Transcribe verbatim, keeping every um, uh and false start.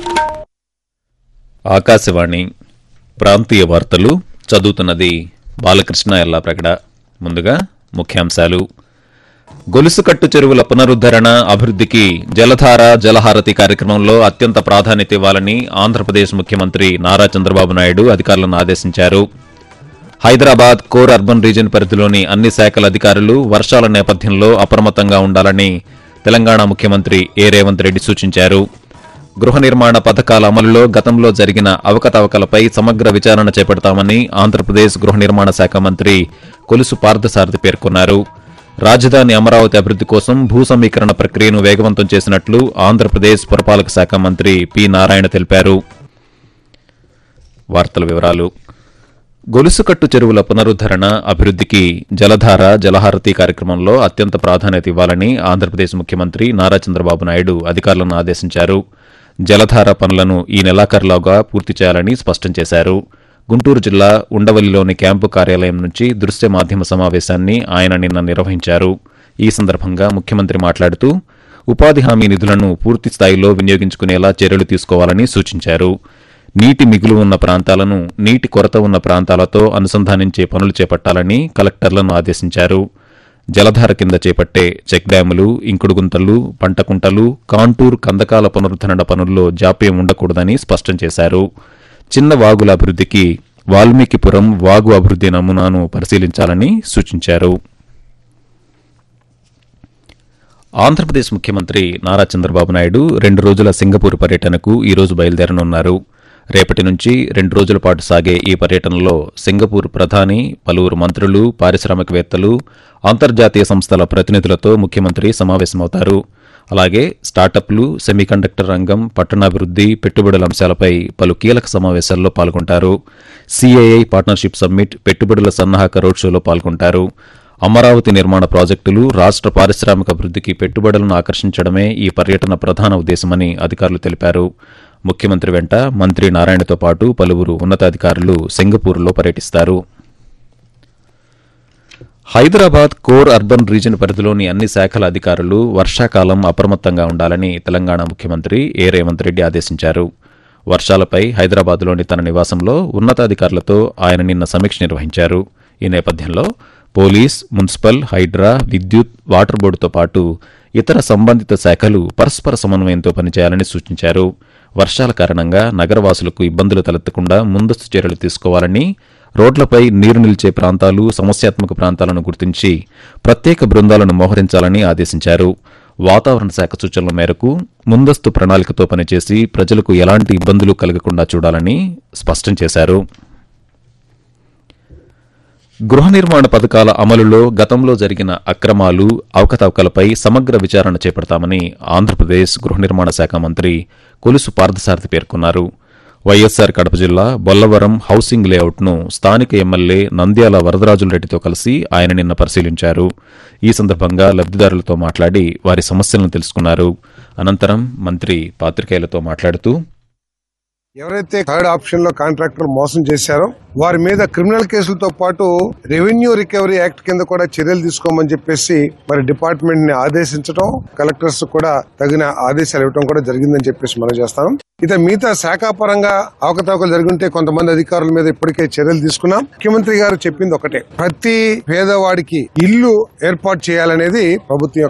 ఆకాశవాణి ప్రాంతీయ వార్తలు చదువుతున్నది బాలకృష్ణ ఎల్లాప్రగడ. ముందుగా ముఖ్యాంశాలు. గొలుసుకట్టు చెరువుల పునరుద్దరణ అభివృద్దికి జలధార జలహారతి కార్యక్రమంలో అత్యంత ప్రాధాన్యత ఇవ్వాలని ఆంధ్రప్రదేశ్ ముఖ్యమంత్రి నారా చంద్రబాబు నాయుడు అధికారులను ఆదేశించారు. హైదరాబాద్ కోర్ అర్బన్ రీజియన్ పరిధిలోని అన్ని శాఖల అధికారులు వర్షాల నేపథ్యంలో అప్రమత్తంగా ఉండాలని తెలంగాణ ముఖ్యమంత్రి ఏ రేవంత్ రెడ్డి సూచించారు. గృహ నిర్మాణ పథకాల అమలులో గతంలో జరిగిన అవకతవకలపై సమగ్ర విచారణ చేపడతామని ఆంధ్రప్రదేశ్ గృహ నిర్మాణ శాఖ మంత్రి కొలుసు పార్థసారథి పేర్కొన్నారు. రాజధాని అమరావతి అభివృద్ది కోసం భూ సమీకరణ ప్రక్రియను వేగవంతం చేసినట్లు ఆంధ్రప్రదేశ్ పురపాలక శాఖ మంత్రి పి నారాయణ తెలిపారు. వార్తల వివరాలు. గొలుసుకట్టు చెరువుల పునరుద్దరణ అభివృద్దికి జలధార జలహారతి కార్యక్రమంలో అత్యంత ప్రాధాన్యత ఇవ్వాలని ఆంధ్రప్రదేశ్ ముఖ్యమంత్రి నారా చంద్రబాబు నాయుడు అధికారులను ఆదేశించారు. జలధార పనులను ఈ నెలాఖరులోగా పూర్తి చేయాలని స్పష్టం చేశారు. గుంటూరు జిల్లా ఉండవల్లిలోని క్యాంపు కార్యాలయం నుంచి దృశ్య మాధ్యమ సమావేశాన్ని ఆయన నిన్న నిర్వహించారు. ఈ సందర్భంగా ముఖ్యమంత్రి మాట్లాడుతూ ఉపాధి హామీ నిధులను పూర్తి స్థాయిలో వినియోగించుకునేలా చర్యలు తీసుకోవాలని సూచించారు. నీటి మిగులు ఉన్న ప్రాంతాలను నీటి కొరత ఉన్న ప్రాంతాలతో అనుసంధానించే పనులు చేపట్టాలని కలెక్టర్లను ఆదేశించారు. జలధార కింద చేపట్టే చెక్ డ్యాములు, ఇంకుడు గుంతలు, పంటకుంటలు, కాంటూర్ కందకాల పునరుద్దరణ పనుల్లో జాప్యం ఉండకూడదని స్పష్టం చేశారు. చిన్న వాగుల అభివృద్దికి వాల్మీకిపురం వాగు అభివృద్ది నమూనాను పరిశీలించాలని సూచించారు. ఆంధ్రప్రదేశ్ ముఖ్యమంత్రి నారా చంద్రబాబు నాయుడు రెండు రోజుల సింగపూర్ పర్యటనకు ఈ రోజు బయలుదేరనున్నారు. రేపటి నుంచి రెండు రోజుల పాటు సాగే ఈ పర్యటనలో సింగపూర్ ప్రధాని, పలువురు మంత్రులు, పారిశ్రామికవేత్తలు, అంతర్జాతీయ సంస్థల ప్రతినిధులతో ముఖ్యమంత్రి సమావేశమవుతారు. అలాగే స్టార్టప్లు, సెమీకండక్టర్ రంగం, పట్టణాభివృద్ది, పెట్టుబడుల అంశాలపై పలు కీలక సమావేశాల్లో పాల్గొంటారు. సీఏఐ పార్ట్నర్షిప్ సమ్మిట్, పెట్టుబడుల సన్నాహక రోడ్ షోలో పాల్గొంటారు. అమరావతి నిర్మాణ ప్రాజెక్టులు, రాష్ట్ర పారిశ్రామిక అభివృద్దికి పెట్టుబడులను ఆకర్షించడమే ఈ పర్యటన ప్రధాన ఉద్దేశమని అధికారులు తెలిపారు. ముఖ్యమంత్రి వెంట మంత్రి నారాయణతో పాటు పలువురు ఉన్నతాధికారులు సింగపూర్లో పర్యటిస్తారు. హైదరాబాద్ కోర్ అర్బన్ రీజియన్ పరిధిలోని అన్ని శాఖల అధికారులు వర్షాకాలం అప్రమత్తంగా ఉండాలని తెలంగాణ ముఖ్యమంత్రి ఏ రేవంత్ రెడ్డి ఆదేశించారు. వర్షాలపై హైదరాబాద్లోని తన నివాసంలో ఉన్నతాధికారులతో ఆయన నిన్న సమీక్ష నిర్వహించారు. ఈ నేపథ్యంలో పోలీస్, మున్సిపల్, హైడ్రా, విద్యుత్, వాటర్ బోర్డుతో పాటు ఇతర సంబంధిత శాఖలు పరస్పర సమన్వయంతో పనిచేయాలని సూచించారు. వర్షాల కారణంగా నగరవాసులకు ఇబ్బందులు తలెత్తకుండా ముందస్తు చర్యలు తీసుకోవాలని, రోడ్లపై నీరు నిలిచే ప్రాంతాలు, సమస్యాత్మక ప్రాంతాలను గుర్తించి ప్రత్యేక బృందాలను మోహరించాలని ఆదేశించారు. వాతావరణ శాఖ సూచనల మేరకు ముందస్తు ప్రణాళికతో పనిచేసి ప్రజలకు ఎలాంటి ఇబ్బందులు కలగకుండా చూడాలని స్పష్టం చేశారు. గృహ నిర్మాణ పథకాల అమలులో గతంలో జరిగిన అక్రమాలు, అవకతవకలపై సమగ్ర విచారణ చేపడతామని ఆంధ్రప్రదేశ్ గృహ నిర్మాణ శాఖ మంత్రి కొలుసు పార్థసారథి పేర్కొన్నారు. వైఎస్సార్ కడప జిల్లా బొల్లవరం హౌసింగ్ లేఅవుట్ను స్థానిక ఎమ్మెల్యే నంద్యాల వరదరాజులరెడ్డితో కలిసి ఆయన నిన్న పరిశీలించారు. ఈ సందర్భంగా లబ్దిదారులతో మాట్లాడి వారి సమస్యలను తెలుసుకున్నారు. అనంతరం మంత్రి పాత్రికేయులతో మాట్లాడుతూ ఎవరైతే థర్డ్ ఆప్షన్ లో కాంట్రాక్టర్ మోసం చేశారో వారి మీద క్రిమినల్ కేసులతో పాటు రెవెన్యూ రికవరీ యాక్ట్ కింద కూడా చర్యలు తీసుకోమని చెప్పేసి మరి డిపార్ట్మెంట్ ని ఆదేశించడం, కలెక్టర్స్ కూడా తగిన ఆదేశాలు ఇవ్వడం కూడా జరిగిందని చెప్పేసి మనం చేస్తాం. ఇక మిగతా శాఖాపరంగా అవకతవకలు జరుగుంటే కొంతమంది అధికారుల మీద ఇప్పటికే చర్యలు తీసుకున్నాం. ముఖ్యమంత్రి గారు చెప్పింది ఒకటే, ప్రతి పేదవాడికి ఇల్లు ఏర్పాటు చేయాలనేది ప్రభుత్వం